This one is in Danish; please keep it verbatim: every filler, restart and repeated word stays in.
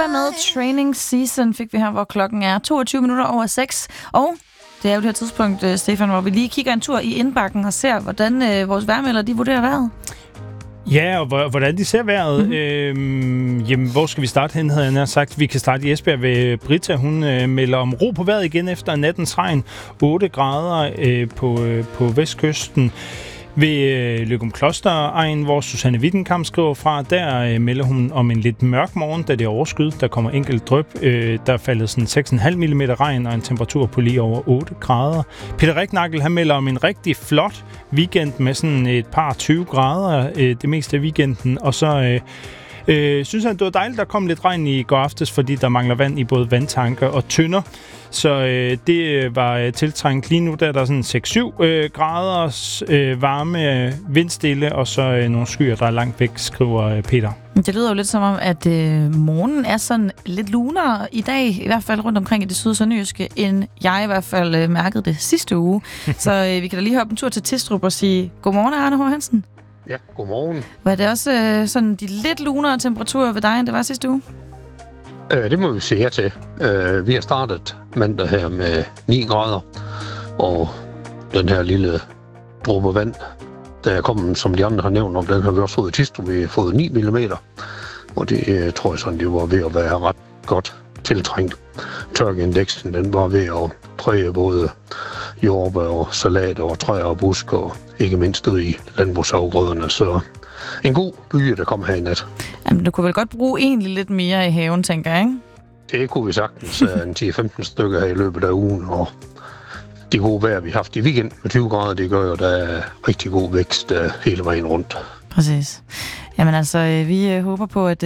ABBA med Training Season fik vi her, hvor klokken er toogtyve minutter over seks. Og det er jo det her tidspunkt, Stefan, hvor vi lige kigger en tur i indbakken og ser, hvordan øh, vores vejrmelder, de vurderer vejret. Ja, og hvordan de ser vejret. Mm-hmm. Øhm, jamen, hvor skal vi starte hen, havde jeg nær sagt. Vi kan starte i Esbjerg ved Britta. Hun øh, melder om ro på vejret igen efter nattens regn. otte grader øh, på, øh, på vestkysten. Ved øh, Løgumkloster-egn, hvor Susanne Wittenkamp skriver fra, der øh, melder hun om en lidt mørk morgen, da det er overskyet. Der kommer enkelt dryp. Øh, der er faldet sådan seks komma fem millimeter regn og en temperatur på lige over otte grader. Peter Ricknagel, han melder om en rigtig flot weekend med sådan et par tyve grader øh, det meste af weekenden. Og så øh, øh, synes han, det var dejligt, der kom lidt regn i går aftes, fordi der mangler vand i både vandtanker og tønder. Så øh, det var øh, tiltrængt. Lige nu der er der sådan seks syv øh, grader øh, varme, øh, vindstille, og så øh, nogle skyer, der er langt væk, skriver øh, Peter. Det lyder jo lidt som om, at øh, morgenen er sådan lidt lunere i dag, i hvert fald rundt omkring i det syd- og sønderjyske, end jeg i hvert fald øh, mærkede det sidste uge. Så øh, vi kan da lige hoppe en tur til Tistrup og sige godmorgen, Arne H. Hansen. Ja, godmorgen. Var det også øh, sådan de lidt lunere temperaturer ved dig, end det var sidste uge? Øh, det må vi se her til. Øh, vi har startet mandag her med ni grader, og den her lille dråbe vand, der er kommet, som de andre har nævnt om, den har vi også fået i Tistrup. Vi har fået ni millimeter, og det øh, tror jeg sådan, det var ved at være ret godt tiltrængt. Tørkeindeksen, den var ved at præge både jordbær og salat og træer og busk, og ikke mindst ud i landbrugsafgrøderne, så en god bye, der kom her i nat. Jamen, du kunne vel godt bruge egentlig lidt mere i haven, tænker jeg, ikke? Det kunne vi sagtens. En ti til femten stykker her i løbet af ugen, og de gode vejr, vi har haft i weekend med tyve grader, det gør jo, der er rigtig god vækst hele vejen rundt. Præcis. Jamen altså, vi håber på, at